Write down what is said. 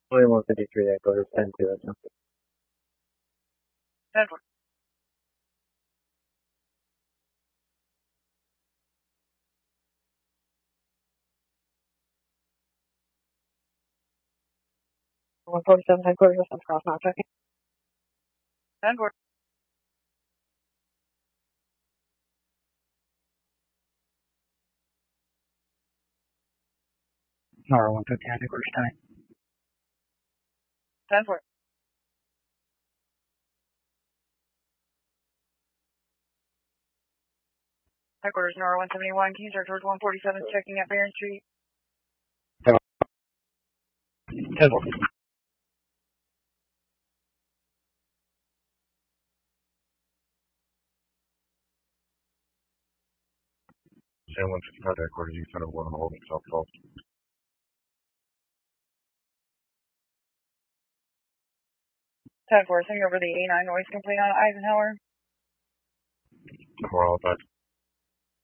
Only 153 headquarters, 10-2, that's not. 10-4. .147 headquarters, that's cross not checking. 10-4. Nora 150 headquarters, 10. 10-4. Headquarters, Nora 171, can you start towards 147, checking at Barron Street? 10-4. San 155 headquarters, you center 1 holding South Falls. 10-4, sending over the A9 noise complaint on Eisenhower. 4 all 5.